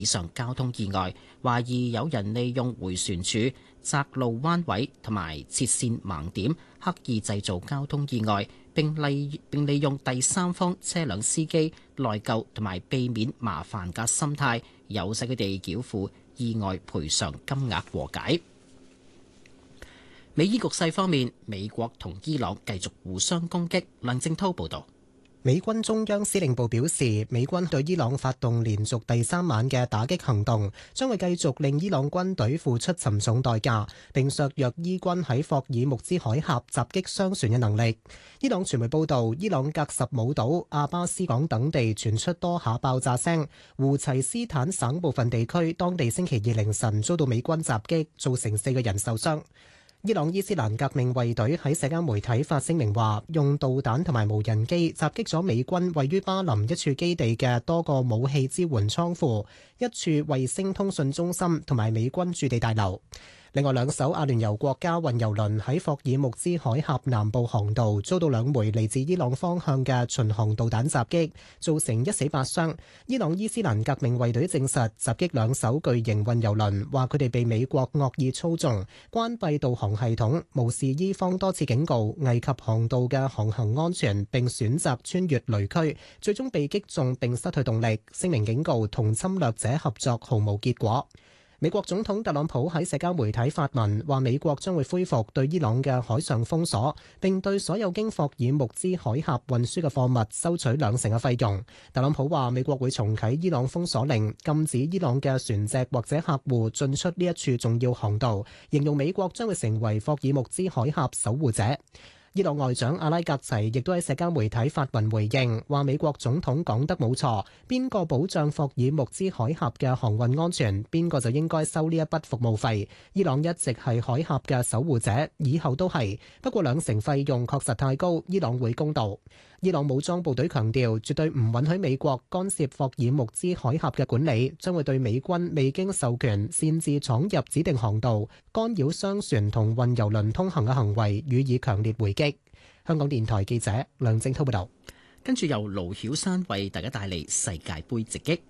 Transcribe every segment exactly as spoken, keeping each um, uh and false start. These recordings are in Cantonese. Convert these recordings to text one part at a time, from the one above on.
以上交通意外，懷疑有人利用迴旋處、窄路彎位同埋切線盲點，刻意製造交通意外，並利並利用第三方車輛司機內疚同埋避免麻煩嘅心態，誘使佢哋繳付意外賠償金額和解。美伊局勢方面，美國同伊朗繼續互相攻擊。梁正滔報導。 美軍中央司令部表示，美軍對伊朗發動連續第三晚嘅打擊行動，將會繼續令伊朗軍隊付出沉重代價，並削弱伊軍喺霍爾木茲海峽襲擊商船嘅能力。伊朗傳媒報導，伊朗格什姆島、阿巴斯港等地傳出多下爆炸聲，胡齊斯坦省部分地區當地星期二凌晨遭到美軍襲擊，造成四個人受傷。伊朗伊斯蘭革命衛隊喺社交媒體發聲明話，用導彈同埋無人機襲擊咗美軍位於巴林一處基地嘅多個武器支援倉庫、一處衛星通訊中心同埋美軍駐地大樓。另外兩艘阿聯酋國家運油輪喺霍爾木茲海峽南部航道遭到兩枚嚟自伊朗方向嘅巡航導彈襲擊，造成一死八傷。伊朗伊斯蘭革命衛隊證實襲擊兩艘巨型運油輪，話佢哋被美國惡意操縱，關閉導航系統，無視伊方多次警告，危及航道嘅航行安全，並選擇穿越雷區，最終被擊中並失去動力。聲明警告同侵略者合作毫無結果。美國總統特朗普喺社交媒體發文，話美國將會恢復對伊朗嘅海上封鎖，並對所有經霍爾木茲海峽運輸嘅貨物收取兩成嘅費用。特朗普話美國會重啟伊朗封鎖令，禁止伊朗嘅船隻或者客戶進出呢一處重要航道，形容美國將會成為霍爾木茲海峽守護者。伊朗外長阿拉格齊亦都喺社交媒體發文回應，話美國總統講得冇錯，邊個保障霍爾木茲海峽嘅航運安全，邊個就應該收呢一筆服務費。伊朗一直係海峽嘅守護者，以後都係。不過兩成費用確實太高，伊朗會公道。伊朗武裝部隊強調，絕對唔允許美國干涉霍爾木茲海峽嘅管理，將會對美軍未經授權擅自闖入指定航道、干擾商船同運油輪通行嘅行為予以強烈回擊。香港電台記者梁正滔報導。 跟住由盧曉山為大家帶嚟世界盃直擊。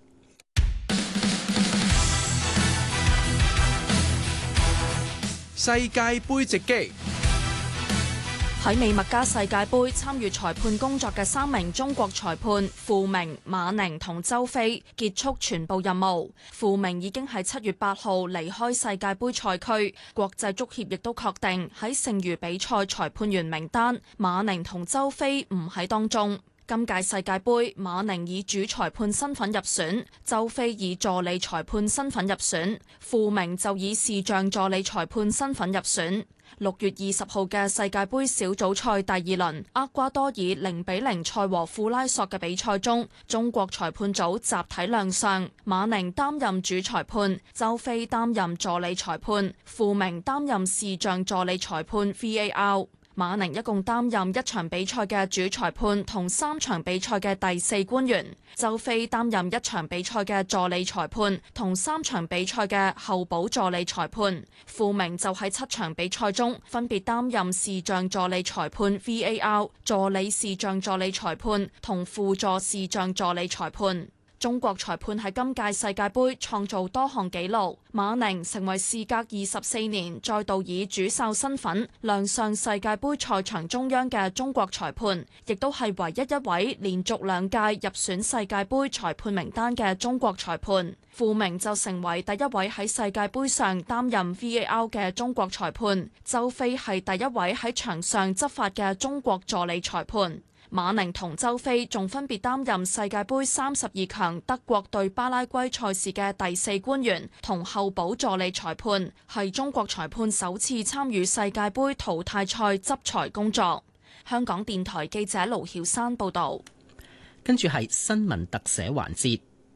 世界盃直擊。 喺美墨加世界盃參與裁判工作嘅三名中國裁判傅明、馬寧同周飛結束全部任務。傅明已經喺七月八號離開世界盃賽區，國際足協亦都確定喺剩餘比賽裁判員名單，馬寧同周飛唔喺當中。今屆世界盃，馬寧以主裁判身份入選，周飛以助理裁判身份入選，傅明就以視像助理裁判身份入選。六月二十號嘅世界盃小組賽第二輪，厄瓜多爾零比零賽和庫拉索嘅比賽中，中國裁判組集體亮相，馬寧擔任主裁判，周飛擔任助理裁判，傅明擔任視像助理裁判 V A R。馬寧一共擔任一場比賽嘅主裁判同三場比賽嘅第四官員，周飛擔任一場比賽嘅助理裁判同三場比賽嘅候補助理裁判，傅明就喺七場比賽中分別擔任視像助理裁判 V A R、助理視像助理裁判同輔助視像助理裁判。中國裁判喺今屆世界盃創造多項紀錄，馬寧成為事隔二十四年再度以主哨身份亮相世界盃賽場中央嘅中國裁判，亦都係唯一一位連續兩屆入選世界盃裁判名單嘅中國裁判。傅明就成為第一位喺世界盃上擔任 V A R 嘅中國裁判，周飛係第一位喺場上執法嘅中國助理裁判。馬寧同周飛仲分別擔任世界盃三十二強德國對巴拉圭賽事嘅第四官員同候補助理裁判，係中國裁判首次參與世界盃淘汰賽執裁工作。香港電台記者盧曉山報導。 跟住係新聞特寫環節。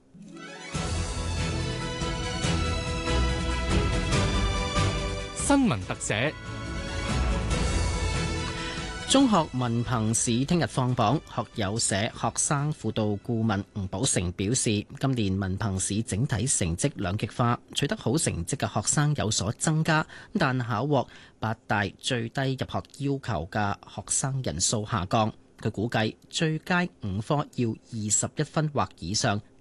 新聞特寫。 中學文憑試聽日放榜，學友社學生輔導顧問吳寶成表示，今年文憑試整體成績兩極化，取得好成績嘅學生有所增加，但考獲八大最低入學要求嘅學生人數下降。佢估計最佳五科要二十一分或以上，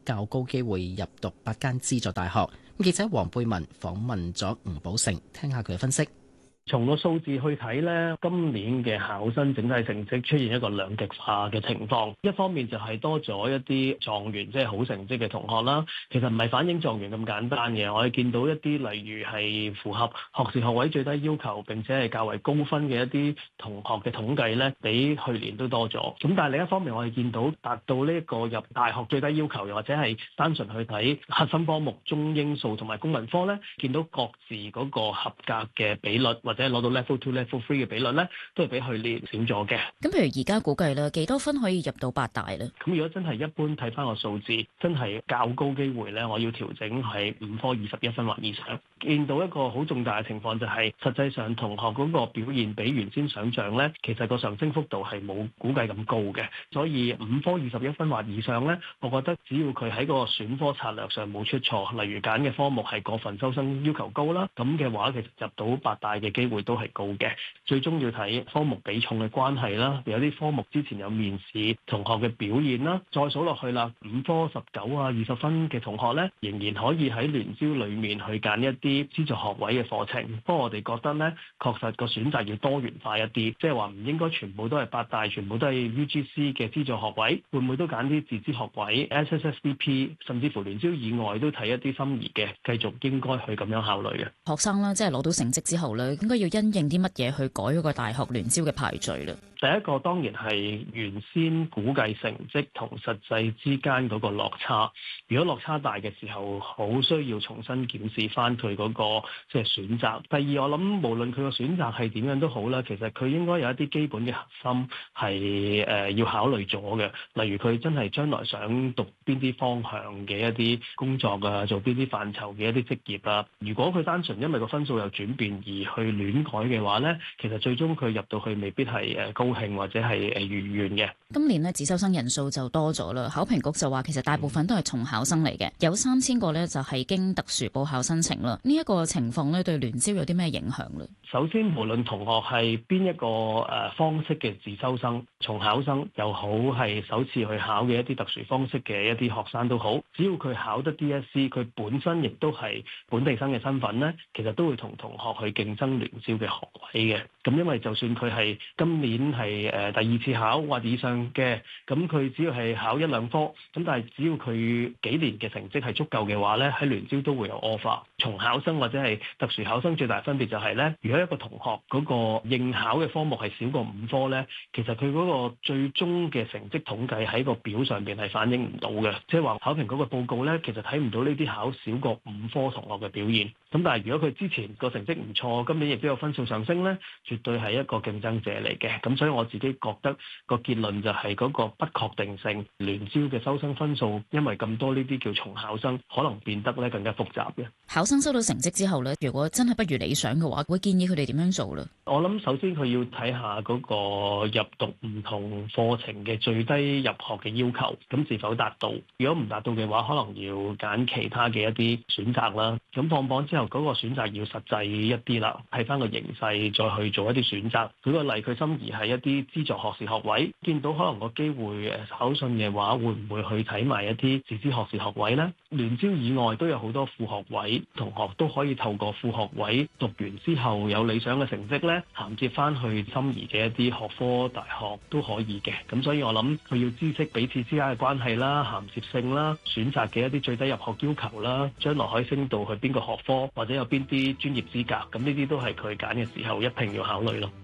較高機會入讀八間資助大學。記者黃貝文訪問咗吳寶成，聽下佢嘅分析。 從個數字去睇呢，今年嘅考生整體成績出現一個兩極化嘅情況。一方面就係多咗一啲狀元，即係好成績嘅同學啦。其實唔係反映狀元咁簡單嘅，我哋見到一啲例如係符合學士學位最低要求並且係較為高分嘅一啲同學嘅統計呢，比去年都多咗。咁但係另一方面，我哋見到達到呢一個入大學最低要求，又或者係單純去睇核心科目中英數同埋公民科呢，見到各自嗰個合格嘅比率，或者攞到 level two、level three 嘅比率咧，都係比去年少咗嘅。 咁譬如而家估計咧，幾多分可以入到八大咧？ 咁如果真係一般睇翻個數字，真係較高機會咧，我要調整係五科二十一分或以上。見到一個好重大嘅情況就係、是，實際上同學嗰個表現比原先想像咧，其實個上升幅度係冇估計咁高嘅。所以五科二十一分或以上咧，我覺得只要佢喺個選科策略上冇出錯，例如揀嘅科目係過分收生要求高啦，咁嘅話其實入到八大嘅機會都係高嘅。最終要睇科目比重嘅關係啦，有啲科目之前有面試同學嘅表現啦，再數落去啦，五科十九啊二十分嘅同學咧，仍然可以喺聯招裡面去揀一啲資助學位嘅課程。不過我哋覺得咧，確實個選擇要多元化一啲，即係話唔應該全部都係八大，全部都係 U G C 嘅資助學位，會唔會都揀啲自資學位 S S S D P， 甚至乎聯招以外都睇一啲心儀嘅，繼續應該去咁樣考慮嘅學生啦，即係攞到成績之後咧，應該要因應啲乜嘢去改嗰個大學聯招嘅排序咧？ 第一個當然係原先估計成績同實際之間嗰個落差，如果落差大嘅時候，好需要重新檢視翻佢嗰個即係選擇。第二，我諗無論佢個選擇係點樣都好啦，其實佢應該有一啲基本嘅核心係誒要考慮咗嘅，例如佢真係將來想讀邊啲方向嘅一啲工作啊，做邊啲範疇嘅一啲職業啊。如果佢單純因為個分數有轉變而去亂改嘅話咧，其實最終佢入到去未必係誒高興或者係誒如願嘅。 今年咧自修生人數就多咗啦，考評局就話其實大部分都係重考生嚟嘅，有三千個咧就係經特殊報考申請啦。呢一個情況咧對聯招有啲咩影響咧？ 首先，無論同學係邊一個誒方式嘅自修生、重考生又好，係首次去考嘅一啲特殊方式嘅一啲學生都好，只要佢考得 D S E， 佢本身亦都係本地生嘅身份咧，其實都會同同學去競爭聯招嘅學位嘅。咁因為就算佢係今年係誒第二次考或以上嘅，咁佢只要係考一兩科，咁但係只要佢幾年嘅成績係足夠嘅話咧，喺聯招都會有 offer。重考生或者係特殊考生最大分別就係咧，如果一個同學嗰個應考嘅科目係少過五科咧，其實佢嗰個最終嘅成績統計喺個表上邊係反映唔到嘅，即係話考評局嘅報告咧，其實睇唔到呢啲考少過五科同學嘅表現。咁但係如果佢之前個成績唔錯，今年亦都有分數上升咧，絕對係一個競爭者嚟嘅。咁所以我自己覺得個結論就係嗰個不確定性，聯招嘅收生分數因為咁多呢啲叫重考生，可能變得咧更加複雜嘅。 考生收到成績之後咧，如果真係不如理想嘅話，會建議佢哋點樣做咧？ 我諗首先佢要睇下嗰個入讀唔同課程嘅最低入學嘅要求，咁是否達到？如果唔達到嘅話，可能要揀其他嘅一啲選擇啦。咁放榜之後嗰個選擇要實際一啲啦，睇翻個形勢再去做一啲選擇。舉個例，佢心儀係一啲資助學士學位，見到可能個機會誒考信嘅話，會唔會去睇埋一啲自資學士學位呢？聯招以外都有好多副學位，同學都可以透過副學位讀完之後有理想嘅成績咧，銜接翻去心儀嘅一啲學科大學都可以嘅。咁所以我諗佢要知識彼此之間嘅關係啦、銜接性啦、選擇嘅一啲最低入學要求啦，將來可以升到去邊個學科或者有邊啲專業資格，咁呢啲都係佢揀嘅時候一定要考慮咯。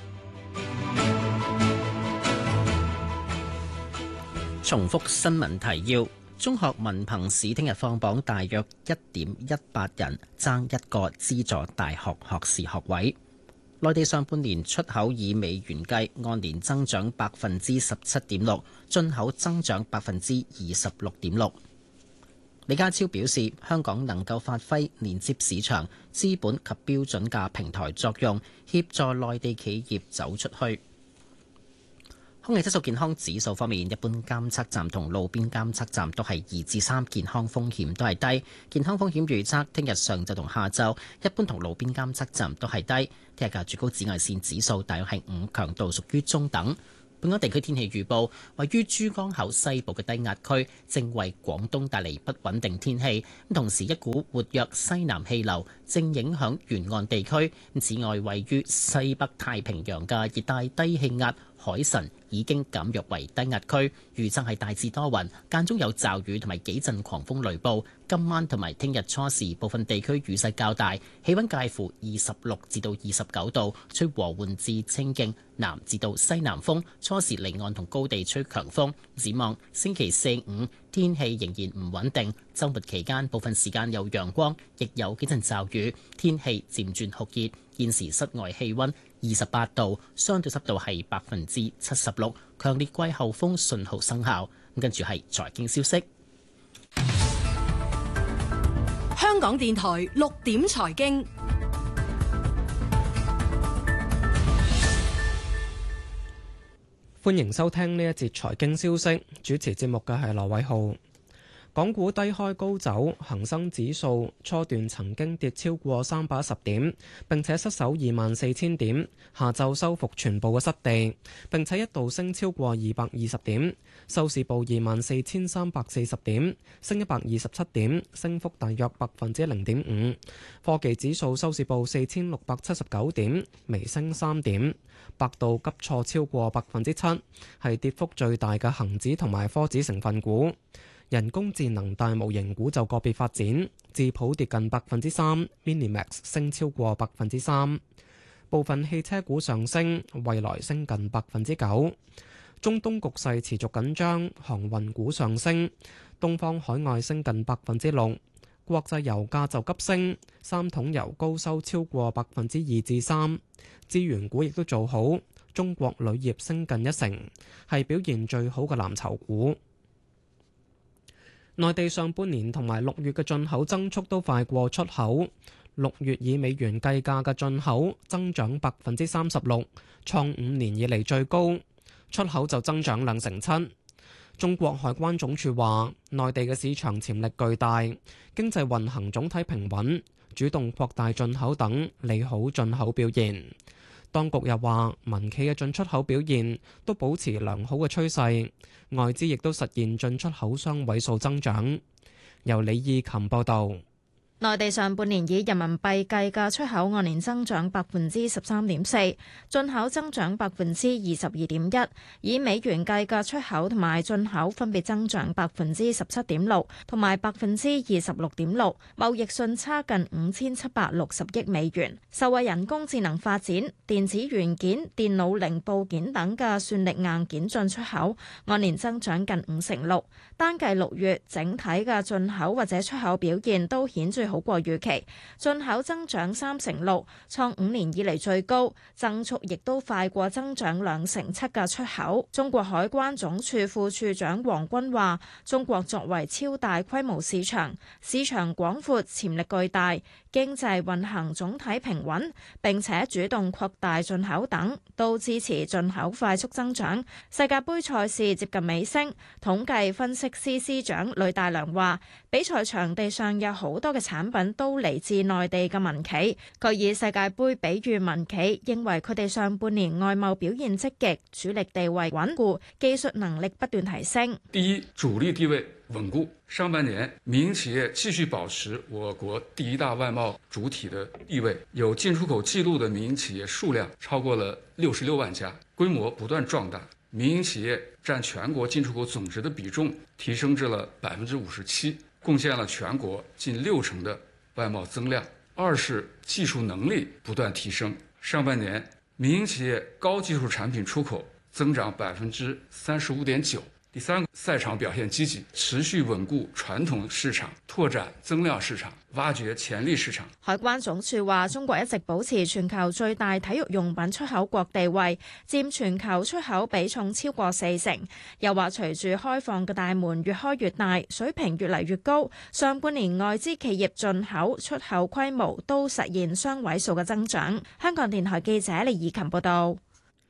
重複新聞提要：中學文憑試聽日放榜，大約一點一八人爭一個資助大學學士學位。內地上半年出口以美元計，按年增長百分之十七點六，進口增長百分之二十六點六。李家超表示，香港能夠發揮連接市場、資本及標準價平台作用，協助內地企業走出去。空氣質素健康指數方面，一般監測站同路邊監測站都係二至三，健康風險都係低。健康風險預測，聽日上晝同下晝，一般同路邊監測站都係低。聽日嘅最高紫外線指數大約係五，強度屬於中等。 本港地區天氣預報，位於珠江口西部嘅低壓區正為廣東帶嚟不穩定天氣，同時一股活躍西南氣流正影響沿岸地區。此外，位於西北太平洋嘅熱帶低氣壓海神已經減弱為低壓區，預測係大致多雲，間中有驟雨同埋幾陣狂風雷暴。今晚同埋聽日初時，部分地區雨勢較大，氣溫介乎二十六至到二十九度，吹和緩至清勁南至到西南風，初時離岸同高地吹強風。展望星期四五天氣仍然唔穩定，週末期間部分時間有陽光，亦有幾陣驟雨，天氣漸轉酷熱。現時室外氣溫二十八度，相對濕度係百分之七十六，強烈季候風信號生效。咁跟住係財經消息。 香港電台六點財經， 歡迎收聽呢一節財經消息。主持節目嘅係羅偉浩。港股低開高走，恒生指數初段曾經跌超過三百一十點，並且失守二萬四千點，下晝收復全部嘅失地，並且一度升超過二百二十點，收市報二萬四千三百四十點，升一百二十七點，升幅大約百分之零點五。科技指數收市報四千六百七十九點，微升三點。百度急挫超過百分之七，係跌幅最大嘅恒指同埋科指成分股。人工智能大模型股就個別發展，智譜跌近百分之三 ，Minimax 升超過百分之三。部分汽車股上升，蔚來升近百分之九。中東局勢持續緊張，航運股上升，東方海外升近百分之六。國際油價就急升，三桶油高收超過百分之二至三。資源股亦都做好，中國鋁業升近一成，係表現最好嘅藍籌股。內地上半年同埋六月嘅進口增速都快過出口，六月以美元計價嘅進口增長百分之三十六，創五年以嚟最高，出口就增長兩成七。中國海關總署話，內地嘅市場潛力巨大，經濟運行總體平穩，主動擴大進口等，利好進口表現。當局又話，民企嘅進出口表現都保持良好嘅趨勢，外資亦都實現進出口雙位數增長。由李義琴報導。 內地上半年以人民幣計嘅出口按年增長百分之十三點四，進口增長百分之二十二點一，以美元計嘅出口同埋進口分別增長百分之十七點六同埋百分之二十六點六，貿易順差近五千七百六十億美元。受惠人工智能發展，電子元件、電腦零部件等嘅算力硬件進出口按年增長近五成六，單計六月整體嘅進口或者出口表現都顯著好過預期，進口增長三成六，創五年以嚟最高，增速亦都快過增長兩成七嘅出口。中國海關總署副署長黃軍話：中國作為超大規模市場，市場廣闊，潛力巨大，經濟運行總體平穩，並且主動擴大進口等，都支持進口快速增長。世界盃賽事接近尾聲，統計分析司司長呂大良話：比賽場地上有好多嘅產品都嚟自內地嘅民企。佢以世界盃比喻民企，認為佢哋上半年外貿表現積極，主力地位穩固，技術能力不斷提升。 第一，主力地位穩固。上半年，民營企業繼續保持我國第一大外貿主體的地位，有進出口記錄的民營企業數量超過了六十六萬家，規模不斷壯大。民營企業佔全國進出口總值的比重提升至了百分之五十七，貢獻了全國近六成的外貿增量。二是技術能力不斷提升，上半年民營企業高技術產品出口增長百分之三十五點九。第三個，賽場表現積極，持續穩固傳統市場，拓展增量市場，挖掘潛力市場。 海關總署話，中國一直保持全球最大體育用品出口國地位，佔全球出口比重超過四成。又話隨住開放嘅大門越開越大，水平越嚟越高，上半年外資企業進口、出口規模都實現雙位數嘅增長。香港電台記者李以琴報道。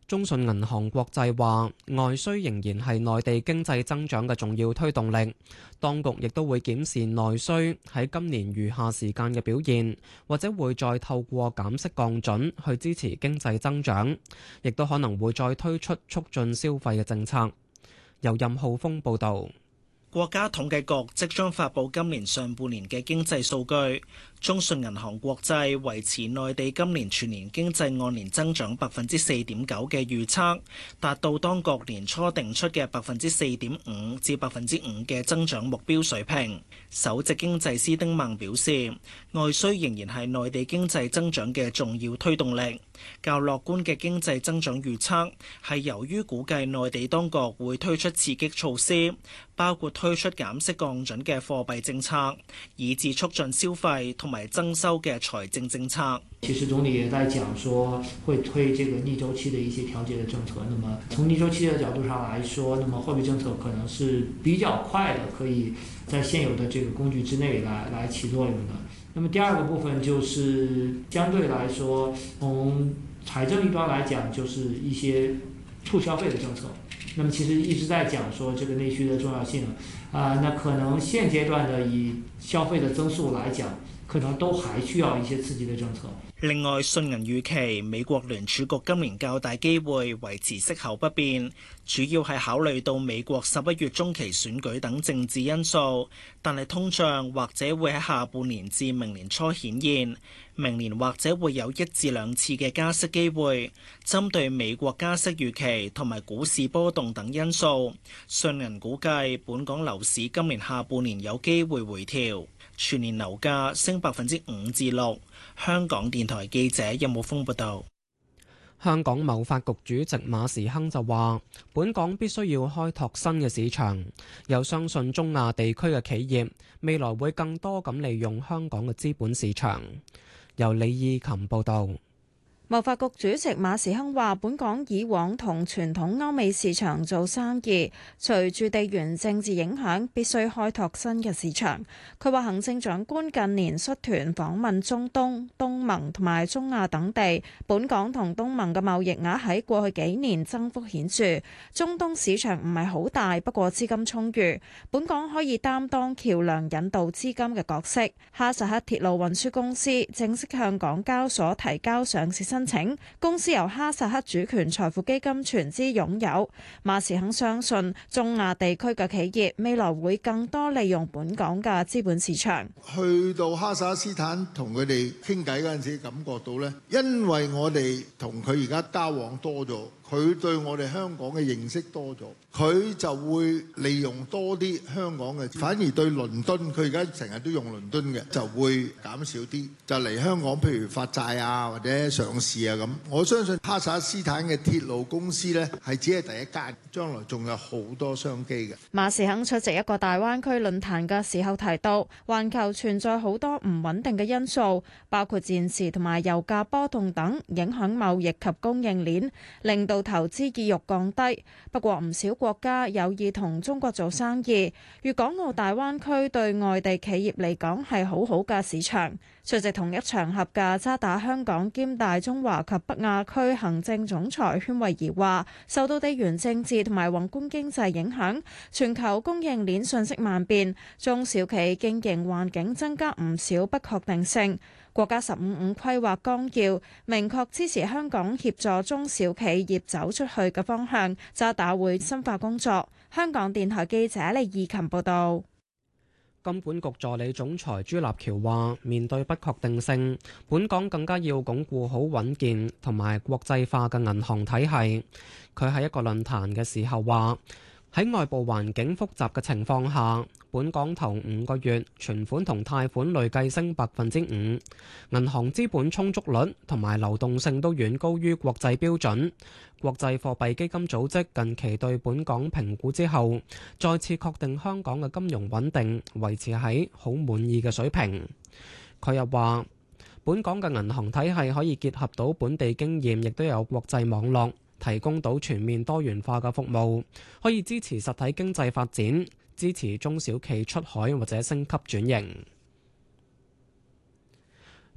中信銀行國際話，外需仍然係內地經濟增長嘅重要推動力，當局亦都會檢視內需喺今年餘下時間嘅表現，或者會再透過減息降準去支持經濟增長，亦都可能會再推出促進消費嘅政策。由任浩峰報導。 國家統計局即將發布今年上半年嘅經濟數據，中信銀行國際維持內地今年全年經濟按年增長百分之四點九嘅預測，達到當局年初定出嘅百分之四點五至百分之五嘅增長目標水平。首席經濟師丁孟表示，外需仍然係內地經濟增長嘅重要推動力。較樂觀嘅經濟增長預測係由於估計內地當局會推出刺激措施，包括推出減息降準嘅貨幣政策，以至促進消費同埋增收嘅財政政策。 其實總理也在講說會推這個逆周期的一些調節的政策。那麼從逆周期的角度上來說，那麼貨幣政策可能是比較快的，可以在現有的這個工具之內來來起作用的。那麼第二個部分就是相對來說，從財政一端來講，就是一些促消費的政策。那麼其實一直在講說這個內需的重要性，啊、呃，那可能現階段的以消費的增速來講，可能都還需要一些刺激的政策。 另外，信銀預期美國聯儲局今年較大機會維持息口不變，主要係考慮到美國十一月中期選舉等政治因素，但係通脹或者會喺下半年至明年初顯現，明年或者會有一至兩次嘅加息機會。針對美國加息預期同埋股市波動等因素，信銀估計本港樓市今年下半年有機會回調，全年樓價升百分之五至六。香港電台記者任武峰報道。 香港貿發局主席馬時亨就話，本港必須要開拓新嘅市場，又相信中亞地區嘅企業未來會更多咁利用香港嘅資本市場。由李義琴報道。 貿發局主席馬時亨話，本港以往同傳統歐美市場做生意，隨住地緣政治影響，必須開拓新嘅市場。佢話行政長官近年率團訪問中東、東盟同埋中亞等地，本港同東盟嘅貿易額喺過去幾年增幅顯著。中東市場唔係好大，不過資金充裕，本港可以擔當橋梁引導資金嘅角色。哈薩克鐵路運輸公司正式向港交所提交上市申請，公司由哈薩克主權財富基金全資擁有。馬時亨相信中亞地區嘅企業未來會更多利用本港嘅資本市場。 去到哈薩克斯坦同佢哋傾偈嗰陣時，感覺到呢，因為我哋同佢而家交往多咗，佢對我哋香港嘅認識多咗，佢就會利用多啲香港嘅，反而對倫敦，佢而家成日都用倫敦嘅，就會減少啲，就嚟香港譬如發債啊或者上市啊咁。我相信哈薩克斯坦嘅鐵路公司呢，係只係第一間，將來仲有好多商機嘅。 馬時亨出席一個大灣區論壇嘅時候提到，環球存在好多唔穩定嘅因素，包括戰事同埋油價波動等，影響貿易及供應鏈，令到投資意欲降低。不過唔少國家有意同中國做生意，粵港澳大灣區對外地企業嚟講係好好嘅市場。出席同一場合嘅渣打香港兼大中華及北亞區行政總裁禤惠儀話，受到地緣政治同埋宏觀經濟影響，全球供應鏈瞬息萬變，中小企經營環境增加唔少不確定性。國家十五五規劃綱要明確支持香港協助中小企業走出去嘅方向，渣打會深化工作。香港電台記者李義琴報道。 金管局助理總裁朱立橋話，面對不確定性，本港更加要鞏固好穩健同埋國際化嘅銀行體系。佢喺一個論壇嘅時候話，喺外部環境複雜嘅情況下，本港頭五個月存款同貸款累計升百分之五，銀行資本充足率同埋流動性都遠高於國際標準。國際貨幣基金組織近期對本港評估之後，再次確定香港嘅金融穩定維持喺好滿意嘅水平。佢又話，本港嘅銀行體系可以結合到本地經驗，亦都有國際網絡，提供到全面多元化嘅服務，可以支持實體經濟發展，支持中小企出海或者升級轉型。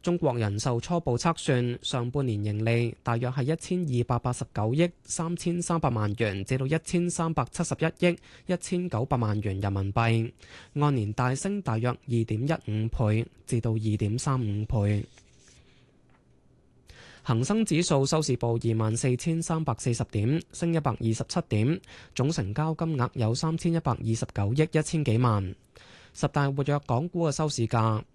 中國人壽初步測算，上半年盈利大約係一千二百八十九億三千三百萬元至到一千三百七十一億一千九百萬元人民幣，按年大升大約二點一五倍至到二點三五倍。恒生指數收市報二萬四千三百四十點，升一百二十七點，總成交金額有三千一百二十九億一千幾萬。十大活躍港股嘅收市價，